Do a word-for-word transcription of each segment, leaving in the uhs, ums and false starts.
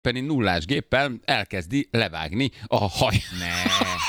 Penny nullás géppel elkezdi levágni a haj. Ne.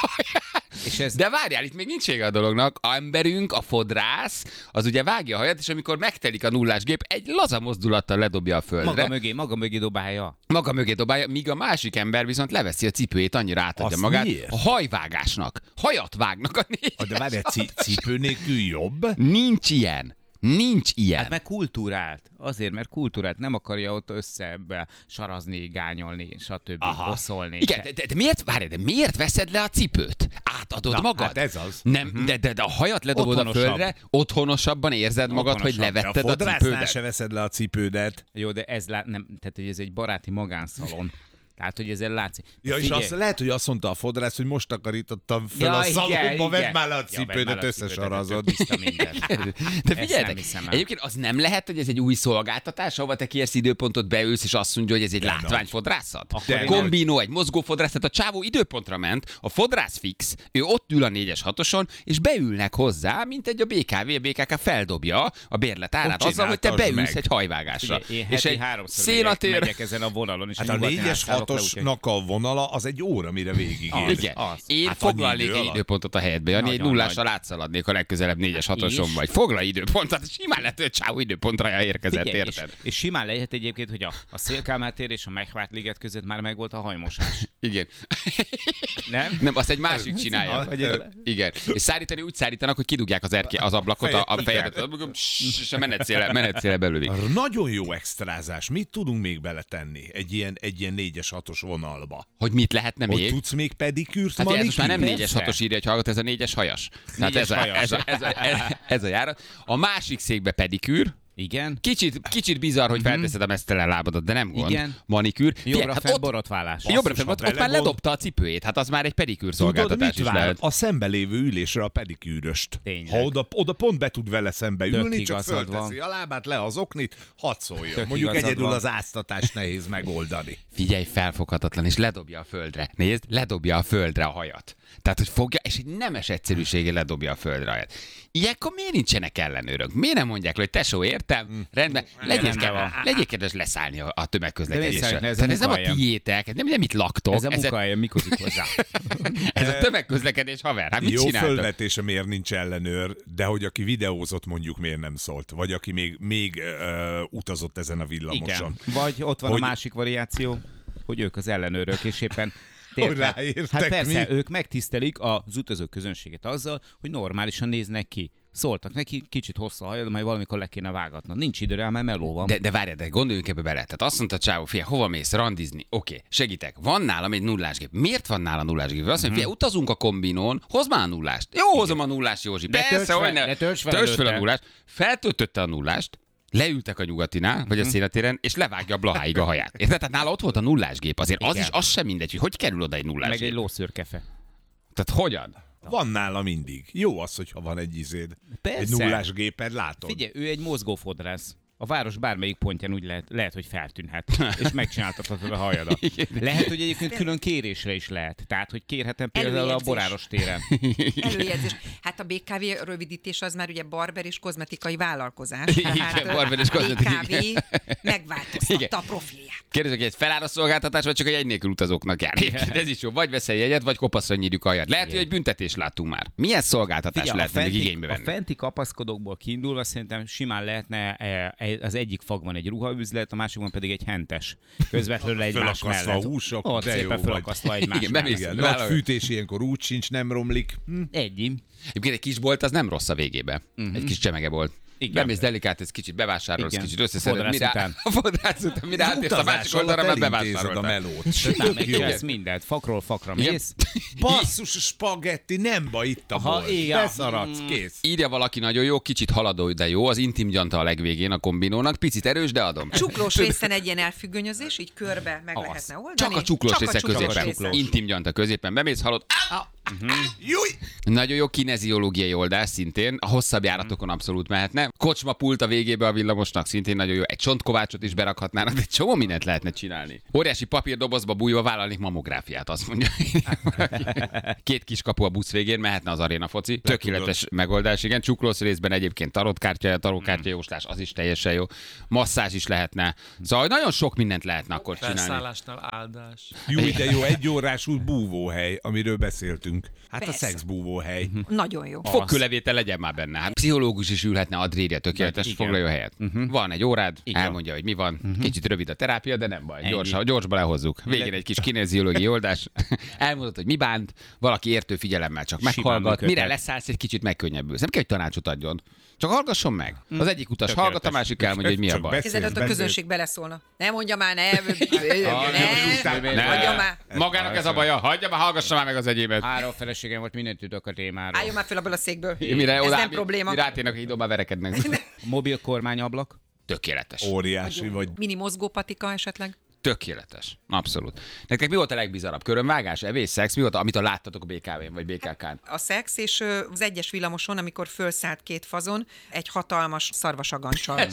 És ez... De várjál, itt még nincs vége a dolognak. A emberünk, a fodrász, az ugye vágja a hajat, és amikor megtelik a nullás gép, egy laza mozdulattal ledobja a földre. Maga mögé, maga mögé dobálja. Maga mögé dobálja, míg a másik ember viszont leveszi a cipőjét, annyira átadja Azt magát. miért? A hajvágásnak. Hajat vágnak a négy. De várj, c- cipő nélkül jobb? Nincs ilyen. Nincs ilyen. Hát meg kultúrált. Azért, mert kultúrált. Nem akarja ott össze sarazni, gányolni, stb. Bosszolni. Igen, de, de, de miért, várj, de miért veszed le a cipőt? Átadod Na, magad? hát ez az. Nem, uh-huh. de, de, de a hajat ledobod Otthonosabb. a földre, otthonosabban érzed magad, hogy Otthonosabb. De levetted a a, fodrásznál cipődet. se veszed le a cipődet. Jó, de ez, lá... nem, tehát, hogy ez egy baráti magánszalon. Tehát, hogy ezzel látszik. Ja, és Figyelj, azt, lehet, hogy azt mondta a fodrász, hogy most takarítottam föl Ja, a igen, szalomba, igen. vedd már le a Ja, vedd már cipődet, a összesarazod. tiszta mindent. De nem figyeljetek, hiszem el. egyébként az nem lehet, hogy ez egy új szolgáltatás, ahova te kérsz időpontot, beülsz, és azt mondja, hogy ez egy De látványfodrászat? Akkor én Kombinó, egy mozgófodrászat, a csávó időpontra ment, a fodrász fix, ő ott ül a négyes hatoson, és beülnek hozzá, mint egy a bé ká vé, a bé ká ká feldobja a bérlet árát Ott azzal, hogy te csináltasd beülsz meg. egy hajvágásra. Figyelj, én és heti egy háromszor megyek, szénatér... megyek ezen a vonalon, és Hát a nyugaton négyes átszállok le, úgyhogy- hatosnak a vonala az egy óra, mire végigér. Igen. Az. Én Hát foglalnék annyi idő egy alatt? időpontot a helyedbe, Jani, egy Nagyon nullással nagy. átszaladnék a legközelebb négyes hatoson És? vagy. Foglal időpontot, simán lehet, hogy csávó időpontra érkezett, Figyelj, és, érted? és simán lehet egyébként, hogy a, a Szélkálmán tér és a Megvárt liget között már megvolt a hajmosás. Igen. Nem? Nem, azt egy másik csinálja. Vagy ez- Igen. És szárítani úgy szárítanak, hogy kidugják az, erké, az ablakot, a, a fejedet, és a menetszéle, menetszéle belülik. Nagyon jó extrázás. Mit tudunk még beletenni egy ilyen, egy ilyen négyes hatos vonalba? Hogy mit lehetne Hogy még? tudsz még pedikűrt, Hát ez most már nem manikűrt? négyes hatos írja, hogy hallgat, ez a négyes hajas. Tehát Négyes ez, a, hajas. ez, a, ez, a, ez, a, ez a járat. A másik székbe pedikűr. Igen? Kicsit, kicsit bizarr, hogy felteszed a mesztelen lábadat, de nem gond. Igen. Manikűr. Jobbra Figyelj, fel ott, borotválás. jobbra Basszus, fel, ha ott, ott már belegond- ledobta a cipőjét, hát az már egy pedikűr Tudod, szolgáltatás mit is vár? lehet. A szembelévő ülésre a pedikűröst. Tényleg. Ha oda, oda pont be tud vele szembe Tök ülni, csak igazad fölteszi van. a lábát, le az oknit, hadd szóljon. Tök Mondjuk igazad egyedül van. az áztatást nehéz megoldani. Figyelj, felfoghatatlan, és ledobja a földre. Nézd, ledobja a földre a hajat. Tehát, hogy fogja, és egy nemes egyszerűséggel ledobja a földre a hajat. Ilyenkor miért nincsenek ellenőrök? Miért nem mondják, hogy tesó, értem? Rendben, legyél, rendben van. kedves, legyél kedves leszállni a, a De tömegközlekedésre. nézd, ez a Tehát ez nem a munkahelyem. tiétek, nem, nem itt laktok. Ez a ez, munkahelyen mikozik hozzá. ez a tömegközlekedés, haver. Hát mit Jó csináltok? fölvetése, miért nincs ellenőr, de hogy aki videózott, mondjuk miért nem szólt, vagy aki még, még uh, utazott ezen a villamoson. Igen. Vagy ott van Hogy- a másik variáció, hogy ők az ellenőrök, és éppen Hogy ráértek hát persze, mi? ők megtisztelik az utazó közönséget azzal, hogy normálisan néznek ki. Szóltak neki, kicsit hosszú a hajad, majd valamikor le kéne vágatnod. Nincs idő rá, mert meló van. De, de várjál, de gondoljunk ebbe bele. Tehát azt mondta a csávó, fia, hova mész randizni? Oké, okay, segítek. Van nálam egy nullás gép. Miért van nála nullás gép? Azt mondja, fia, utazunk a kombinón, hozd már a nullást. Jó, hozom a nullást, Józsi. De Persze, tölts fel- hogy ne. de tölts fel Tölts fel a előtte. nullást. Feltöltötte a nullást, leültek a nyugatinál, vagy a szénatéren, és levágja a blaháig a haját. Érted? Tehát nála ott volt a nullás gép. Azért az Igen. is, az sem mindegy, hogy hogy kerül oda egy nullás Meg gép. egy lószőrkefe. Tehát hogyan? Van nála mindig. Jó az, hogyha van egy izéd. Persze. Egy nullás géped, látod? Figyelj, ő egy mozgófodrász. A város bármelyik pontján úgy lehet, lehet, hogy feltűnhet, és megcsináltathatod a hajadat. Lehet, hogy egyébként külön kérésre is lehet. Tehát, hogy kérhetem például a Előjegyzés. Boráros téren. Előjegyzés. Hát a bé ká vé rövidítés az már ugye barber és kozmetikai vállalkozás. Igen, Tehát, barber és a bé ká vé kozmetikai. megváltoztatta Igen. a profilját. Kérdezek, hogy egy felára szolgáltatás, vagy csak egy egy nélkül utazóknak jár. Ez is jó. Vagy veszel jegyet, vagy kopaszra nyírjuk a hajat. Lehet, hogy egy büntetést láttunk már. Milyen szolgáltatás Figyelj, a, lehet még fenti, igénybe a venni? fenti kapaszkodókból kiindulva szerintem simán lehetne, eh, az egyik fagban egy ruhaüzlet, a másikban pedig egy hentes. Közvetlenül egymás Fölakasztva mellett. a húsok, Ott de szépen jó vagy. fölakasztva egymás Igen, mellett. bemész- Igen, Vállalj. nagy fűtés ilyenkor úgy sincs, nem romlik. Hm. Egyi. Egyébként egy kis bolt az nem rossz a végébe. Uh-huh. Egy kis csemege volt. Igen. Bemész delikát, ez kicsit bevásárolsz, Igen. kicsit összeszeded. Fodrász Mire, után. a fodrász után, mire átérsz a Utazás másik oldalra, már alatt elintézed a bevásároltál. melót. Simán Tök jó. megcsinálsz mindent. Fakról fakra Igen. mész. Basszus, spagetti, nem baj, itt a Aha, bolt. igen. Beszaradsz, kész. Írja valaki nagyon jó, kicsit haladó, de jó, az intim gyanta a legvégén a kombinónak, picit erős, de adom. Csuklós részen egy ilyen elfüggönyözés, így körbe meg Az. lehetne oldani. Csak a csuklós Csak a része csuklós középen. része. Intim gyanta középen. Bemész, halod. Júj! Nagyon jó kineziológiai oldás szintén, a hosszabb járatokon abszolút mehetne. Kocsma pult a végébe a villamosnak szintén nagyon jó. Egy csontkovácsot is berakhatnának, de egy csomó mindent lehetne csinálni. Óriási papírdobozba bújva vállalnék mamográfiát, azt mondja. Két kis kapu a busz végén, mehetne az aréna foci. Tökéletes megoldás, igen. Csuklós részben egyébként tarotkártya, tarotkártya jóslás, az is teljesen jó. Masszázs is lehetne. Szóval nagyon sok mindent lehetne akkor csinálni. Felszállásnál áldás. Jó, de jó, egy órású búvóhely, amiről beszéltünk. Hát Persze. a szexbúvóhely. Nagyon jó. Fogkőlevétel legyen már benne. Hát pszichológus is ülhetne, Adréria, tökéletes, Igen. foglalja helyet. Uh-huh. Van egy órád, Igen. elmondja, hogy mi van. Uh-huh. Kicsit rövid a terápia, de nem baj. Ennyi. Gyorsan, gyorsba lehozzuk. Végén egy kis kineziológiai oldás. Elmondod, hogy mi bánt, valaki értő figyelemmel csak Simán meghallgat. működhet. Mire leszállsz, egy kicsit megkönnyebbülsz. Nem kell, hogy tanácsot adjon. Csak hallgasson meg. Az egyik utas Tökéletes. hallgat, a másik elmondja, hogy mi a Csak baj. beszél. Kezdett a Beszél. közönség beleszólna. Ne mondja már, ne. Ne, Ne. Hagyja már. Magának ez a baja. Hagyja már, hallgassa már meg az egyébet. Három feleségem volt, mindent tudok a témáról. Álljon már fel abból a székből. Mire Ez oda, nem probléma. Mire átérnek, hogy már verekednek. Mobil kormányablak. Tökéletes. Óriási vagy. Mini mozgópatika esetleg. Tökéletes. Abszolút. Nektek mi volt a legbizarabb? Körömvágás, evés, szex? Mi volt, amit a láttatok a bé ká vén vagy bé ká kán? A szex és ö, az egyes villamoson, amikor fölszállt két fazon, egy hatalmas szarvasagancsal.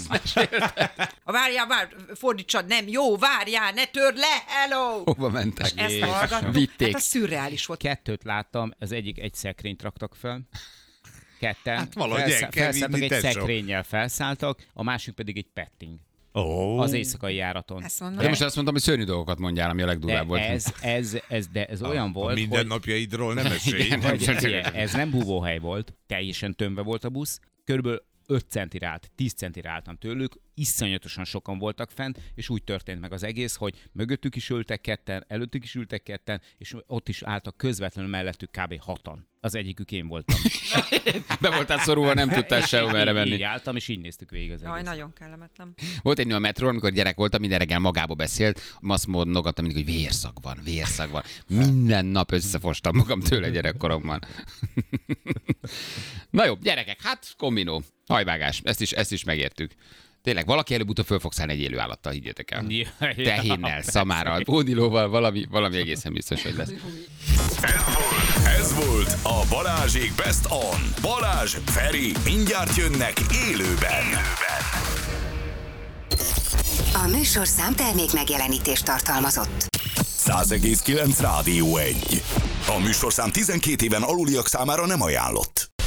A várjál, vár, fordítsad, nem, jó, várjál, ne törd le, hello! Hova mentek? Ezt hallgattuk. Vitték. Hát a szürreális volt. Kettőt láttam, az egyik egy szekrényt raktak fel. Ketten. Hát valahogy el kell felszálltak, vinni, egy tesó. szekrénnyel felszálltak, a másik pedig egy petting. Ó. Az éjszakai járaton. Ezt mondom. De most azt mondtam, hogy szörnyű dolgokat mondjál, ami a De legdurvább volt. ez, ez, ez, de ez olyan A volt, hogy... mindennapjaidról nem esély. Igen. Hogy figyelj, ez nem búvóhely volt, teljesen tömve volt a busz, körülbelül öt centire állt, tíz centire álltam tőlük, iszonyatosan sokan voltak fent, és úgy történt meg az egész, hogy mögöttük is ültek ketten, előttük is ültek ketten, és ott is álltak közvetlenül mellettük kb. hatan. Az egyikük én voltam. Be voltál szorulva, nem tudtál sehova merre Így menni. álltam, és így néztük végig az Jaj, egész. nagyon kellemetlen. Volt egy nő a metrón, amikor gyerek voltam, minden reggel magába beszélt, azt mondogattam mindig, hogy vérszag van, vérszag van. Minden nap összefostam magam tőle gyerekkoromban. Na jó, gyerekek, hát kombinó, hajvágás, ezt is, ezt is megértük. Tényleg, valaki előbb-utóbb föl fog szállni egy élő állattal, higgyétek el. Ja, ja, Tehénnel, persze. szamárral, pódilóval, valami, valami egészen biztos, hogy lesz. Ez volt a Balázsék Best On. Balázs, Feri, mindjárt jönnek élőben. A műsorszám termék megjelenítést tartalmazott. száz egész kilenc Rádió egy. A műsorszám tizenkét éven aluliak számára nem ajánlott.